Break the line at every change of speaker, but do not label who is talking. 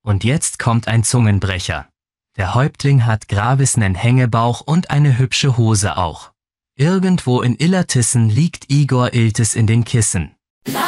Und jetzt kommt ein Zungenbrecher. Der Häuptling hat Gravis nen Hängebauch und eine hübsche Hose auch. Irgendwo in Illertissen liegt Igor Iltis in den Kissen.